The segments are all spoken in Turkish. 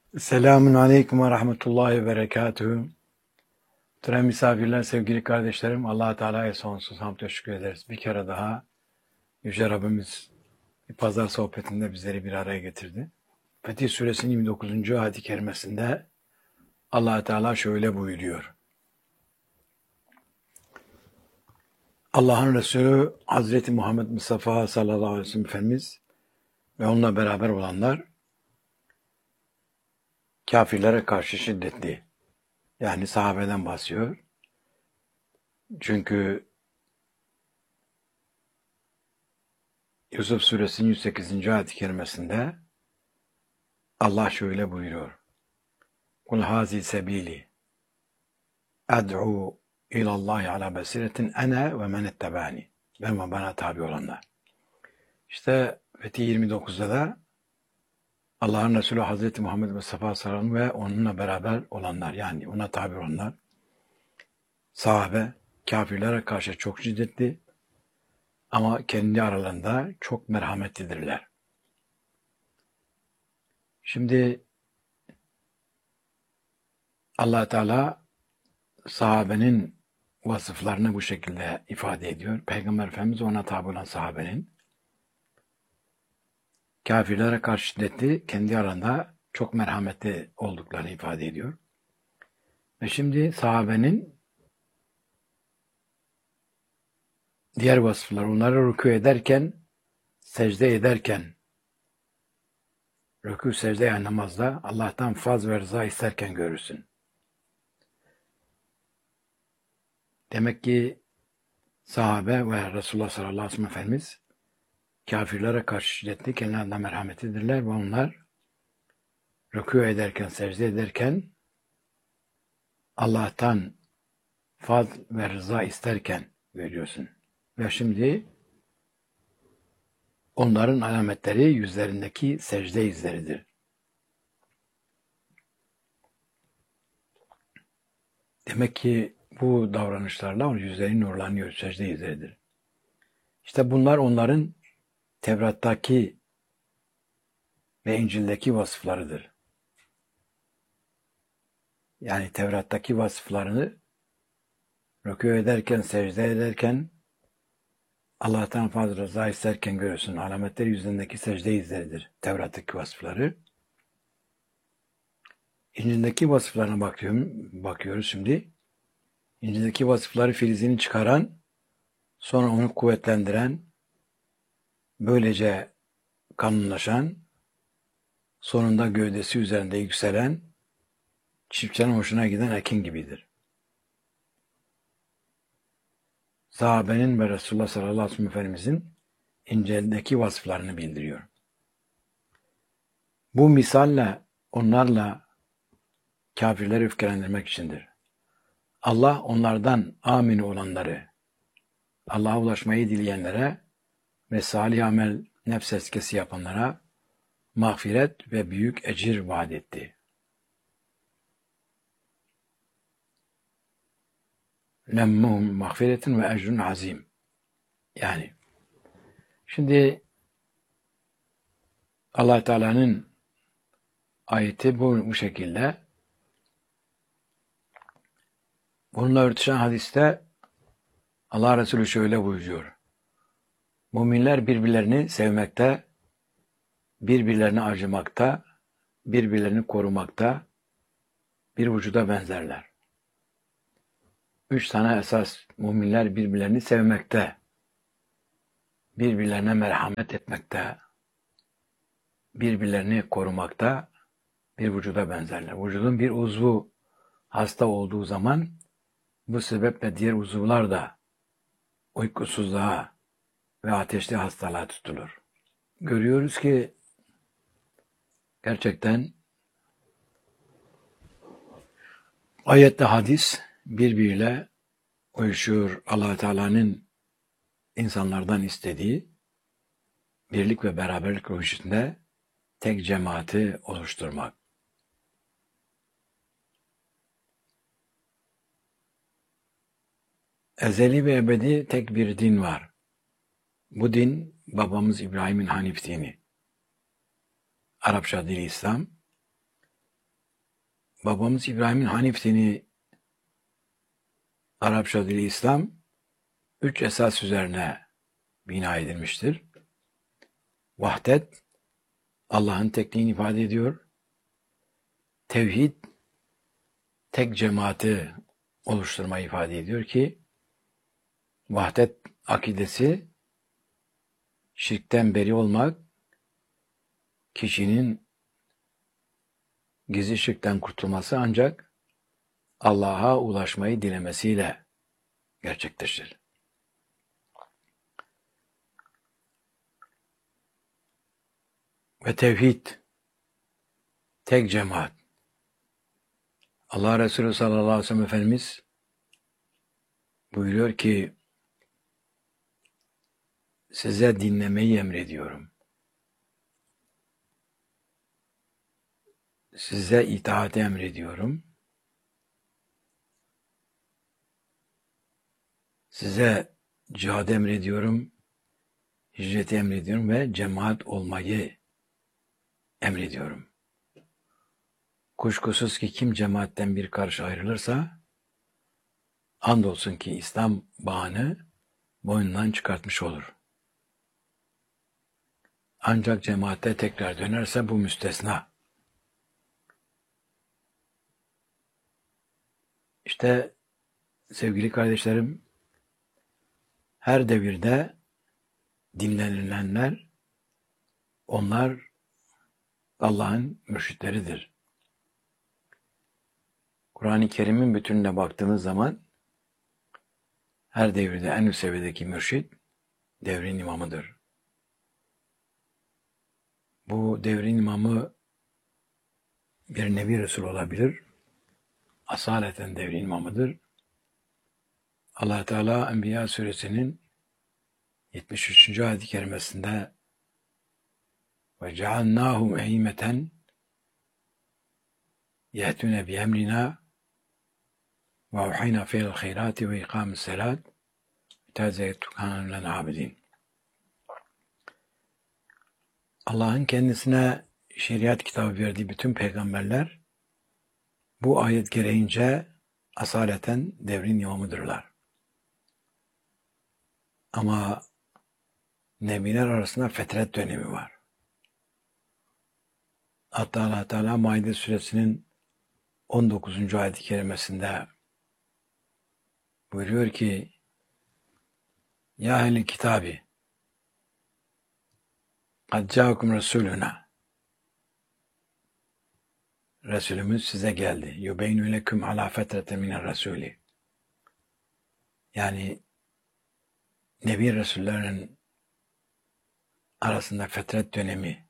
Selamun Aleyküm ve Rahmetullahi ve Berekatuhu. Muhterem misafirler, sevgili kardeşlerim, Allah-u Teala'ya sonsuz hamd ve şükür ederiz. Bir kere daha Yüce Rabbimiz bir pazar sohbetinde bizleri bir araya getirdi. Fetih Suresinin 29. ayet-i kerimesinde Allah-u Teala şöyle buyuruyor. Allah'ın Resulü Hazreti Muhammed Mustafa sallallahu aleyhi ve sellem Efendimiz ve onunla beraber olanlar kafirlere karşı şiddetli, yani sahabeden bahsediyor. Çünkü Yusuf Suresinin 108. ayet-i kerimesinde Allah şöyle buyuruyor. Kul hazi sebili ad'u ilallahi ala basiretin ene ve men ettebani. Ben ve bana tabi olanlar. İşte Fetih 29'da da Allah'ın Resulü Hazreti Muhammed Mustafa sallallahu aleyhi ve sellem ve onunla beraber olanlar, yani ona tabi olanlar, sahabe, kafirlere karşı çok şiddetli ama kendi aralarında çok merhametlidirler. Şimdi Allah Teala sahabenin vasıflarını bu şekilde ifade ediyor. Peygamber Efendimiz ona tabi olan sahabenin kafirlere karşı şiddetli, kendi aralarında çok merhametli olduklarını ifade ediyor. Ve şimdi sahabenin diğer vasıfları, onları rükû ederken, secde ederken, rükû, secde yani namazda Allah'tan faz ve rıza isterken görürsün. Demek ki sahabe ve Resulullah sallallahu aleyhi ve sellem Efendimiz kafirlere karşı şiddetli, kendilerine merhametlidirler ve onlar rükû ederken, secde ederken Allah'tan faz ve rıza isterken görüyorsun. Ve şimdi onların alametleri yüzlerindeki secde izleridir. Demek ki bu davranışlarla yüzleri nurlanıyor, secde izleridir. İşte bunlar onların Tevrat'taki ve İncil'deki vasıflarıdır. Yani Tevrat'taki vasıflarını rükû ederken, secde ederken, Allah'tan fazla rıza isterken görürsün. Alametleri yüzündeki secde izleridir. Tevrat'taki vasıfları. İncil'deki vasıflarına bakıyoruz şimdi. İncil'deki vasıfları filizini çıkaran, sonra onu kuvvetlendiren, böylece kanunlaşan, sonunda gövdesi üzerinde yükselen, çiftçinin hoşuna giden ekin gibidir. Sahabenin ve Resulullah sallallahu aleyhi ve sellem Efendimizin İncil'deki vasıflarını bildiriyor. Bu misalle onlarla kafirleri öfkelendirmek içindir. Allah onlardan amin olanları, Allah'a ulaşmayı dileyenlere ve salih amel nefs eskesi yapanlara mağfiret ve büyük ecir vaat etti. Lemmuhum mağfiretin ve ecrun azim. Yani şimdi Allah Teala'nın ayeti bu şekilde. Bununla örtüşen hadiste Allah Resulü şöyle buyuruyor. Müminler birbirlerini sevmekte, birbirlerini acımakta, birbirlerini korumakta, bir vücuda benzerler. 3 tane esas: müminler birbirlerini sevmekte, birbirlerine merhamet etmekte, birbirlerini korumakta, bir vücuda benzerler. Vücudun bir uzvu hasta olduğu zaman bu sebeple diğer uzuvlar da uykusuzluğa ve ateşli hastalığa tutulur. Görüyoruz ki gerçekten ayetle hadis birbiriyle uyuşuyor. Allah Teala'nın insanlardan istediği birlik ve beraberlik ruhu içinde tek cemaati oluşturmak. Ezeli ve ebedi tek bir din var. Bu din babamız İbrahim'in Hanif dini. Arapça dili İslam. babamız İbrahim'in Hanif dini, Arapça dili İslam, 3 esas üzerine bina edilmiştir. Vahdet, Allah'ın tekliğini ifade ediyor. Tevhid, tek cemaati oluşturmayı ifade ediyor ki, vahdet akidesi, şirkten beri olmak, kişinin gizli şirkten kurtulması ancak Allah'a ulaşmayı dilemesiyle gerçekleşir. Ve tevhid, tek cemaat. Allah Resulü sallallahu aleyhi ve sellem Efendimiz buyuruyor ki, size dinlemeyi emrediyorum. Size itaati emrediyorum. Size cihad emrediyorum. Hicreti emrediyorum ve cemaat olmayı emrediyorum. Kuşkusuz ki kim cemaatten bir karış ayrılırsa, andolsun ki İslam bağını boynundan çıkartmış olur. Ancak cemaate tekrar dönerse bu müstesna. İşte sevgili kardeşlerim, her devirde dinlenilenler, onlar Allah'ın mürşitleridir. Kur'an-ı Kerim'in bütününe baktığımız zaman her devirde en üst seviyedeki mürşit devrin imamıdır. Bu devrin imamı bir Nebi Resul olabilir. Asaleten devrin imamıdır. Allah Teala Enbiya suresinin 73. ayet-i kerimesinde ve cealnâhum eîmeten yehtûne bi emrina ve uhayna fil hayrati ve ikâmis selât tezeyettu kânûn len abidin. Allah'ın kendisine şeriat kitabı verdiği bütün peygamberler bu ayet gereğince asaleten devrin imamıdırlar. Ama nebiler arasında fetret dönemi var. Hatta Allah Teala Maide suresinin 19. ayet-i kerimesinde buyuruyor ki, ya ehl-i kitabi kad câkum resuluna, Resulümüz size geldi. Yubeynü leküm alâ fetrete miner resûli. Yani Nebi Resullerin arasında fetret dönemi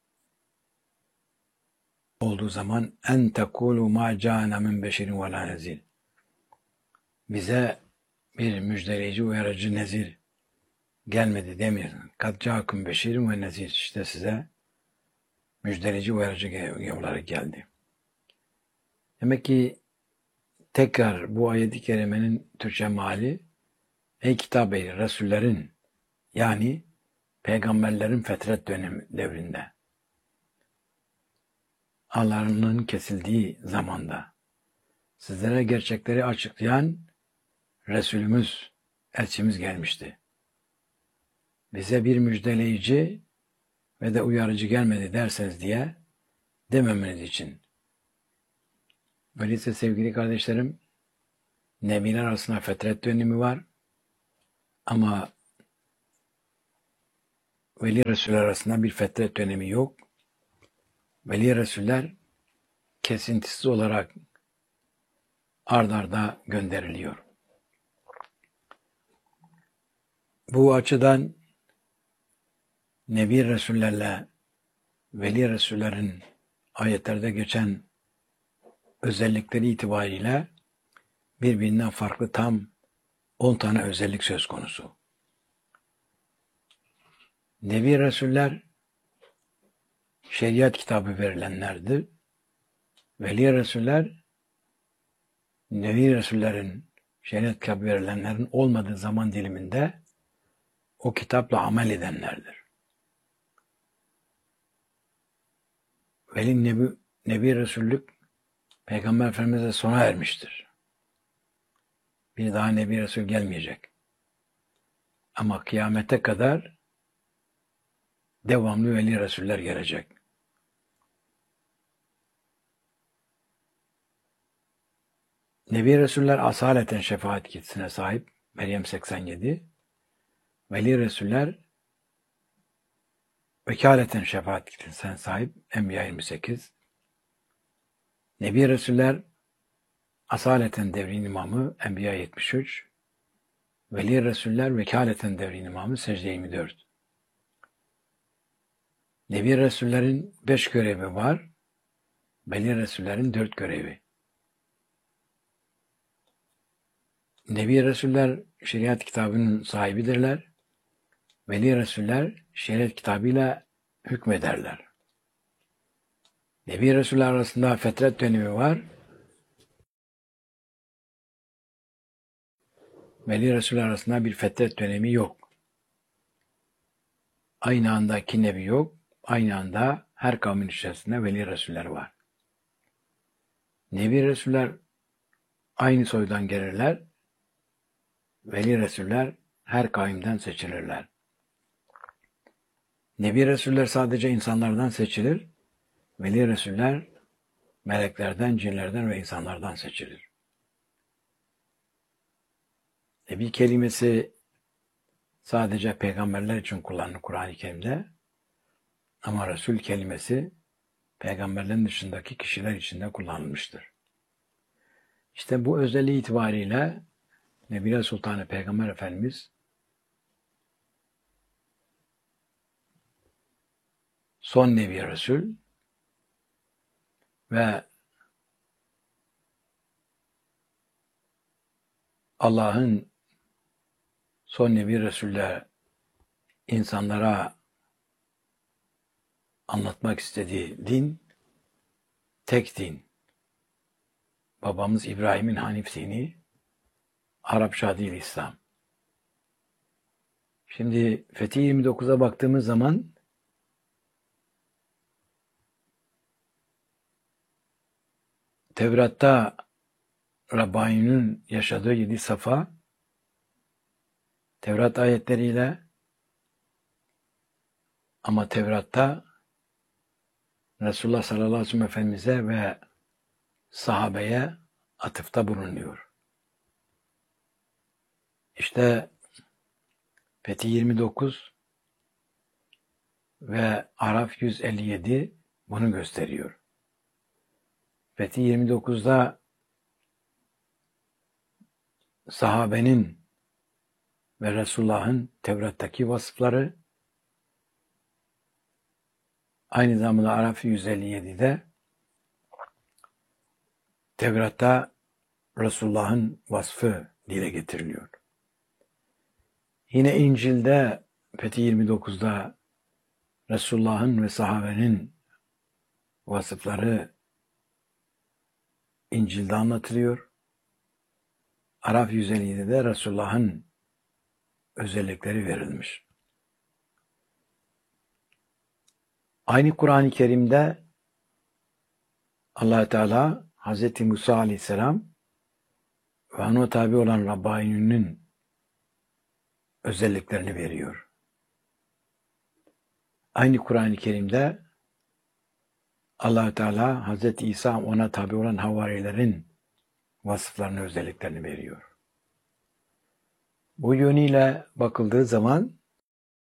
olduğu zaman en tekulu ma câne min beşerin ve lâ nezîr. Bize bir müjdeleyici, uyarıcı, nezir gelmedi demiyorsun. Kad câkum beşerin ve nezir. İşte size müjdeleyici, uyarıcı olarak geldi. Demek ki tekrar bu ayet-i kerimenin Türkçe meali, ey kitap ehli, Resullerin yani peygamberlerin fetret dönemi devrinde, ağlarının kesildiği zamanda sizlere gerçekleri açıklayan Resulümüz, elçimiz gelmişti. Bize bir müjdeleyici ve de uyarıcı gelmedi derseniz diye dememeniz için. Öyleyse sevgili kardeşlerim, Nebiler arasında fetret dönemi var ama Veli Resuller arasında bir fetret dönemi yok. Veli Resuller kesintisiz olarak ard arda gönderiliyor. Bu açıdan Nebi Resullerle Veli Resullerin ayetlerde geçen özellikleri itibariyle birbirinden farklı tam 10 tane özellik söz konusu. Nebi Resuller şeriat kitabı verilenlerdir. Veli Resuller Nebi Resullerin şeriat kitabı verilenlerin olmadığı zaman diliminde o kitapla amel edenlerdir. Veli Nebi Resullük Peygamber Efendimiz'e sona ermiştir. Bir daha Nebi Resul gelmeyecek. Ama kıyamete kadar devamlı veli Resuller gelecek. Nebi Resuller asaleten şefaat yetkisine sahip. Meryem 87. Veli Resuller vekaleten şefaat yetkisine sahip. Enbiya 28. Nebi Resuller asaleten devrin imamı. Enbiya 73. Veli Resuller vekaleten devrin imamı. Secde 24. Nebi Resullerin 5 görevi var. Veli Resullerin 4 görevi. Nebi Resuller şeriat kitabının sahibidirler. Veli Resuller şeriat kitabıyla hükmederler. Nebi Resuller arasında fetret dönemi var. Veli Resuller arasında bir fetret dönemi yok. Aynı anda iki nebi yok. Aynı anda her kavmin içerisinde veli Resuller var. Nebi Resuller aynı soydan gelirler. Veli Resuller her kavimden seçilirler. Nebi Resuller sadece insanlardan seçilir. Veli Resuller meleklerden, cinlerden ve insanlardan seçilir. Nebi kelimesi sadece peygamberler için kullanılır Kur'an-ı Kerim'de. Ama Resul kelimesi peygamberlerin dışındaki kişiler için de kullanılmıştır. İşte bu özelliği itibariyle Nebiler Sultanı Peygamber Efendimiz son Nebi Resul ve Allah'ın son Nebi Resul'le insanlara anlatmak istediği din tek din. Babamız İbrahim'in Hanif dini, Arapça değil İslam. Şimdi Fethi 29'a baktığımız zaman Tevrat'ta Rabbani'nin yaşadığı 7 safa Tevrat ayetleriyle, ama Tevrat'ta Resulullah sallallahu aleyhi ve sellem Efendimiz'e ve sahabeye atıfta bulunuyor. İşte Fethi 29 ve Araf 157 bunu gösteriyor. Fethi 29'da sahabenin ve Resulullah'ın Tevrat'taki vasıfları, aynı zamanda Araf 157'de Tevrat'ta Resulullah'ın vasfı dile getiriliyor. Yine İncil'de Fethi 29'da Resulullah'ın ve sahabenin vasıfları İncil'de anlatılıyor. Araf 157'de Resulullah'ın özellikleri verilmiş. Aynı Kur'an-ı Kerim'de Allah Teala Hz. Musa Aleyhisselam ve ona tabi olan Rabbani'nin özelliklerini veriyor. Aynı Kur'an-ı Kerim'de Allah Teala Hz. İsa ona tabi olan havarilerin vasıflarını, özelliklerini veriyor. Bu yönüyle bakıldığı zaman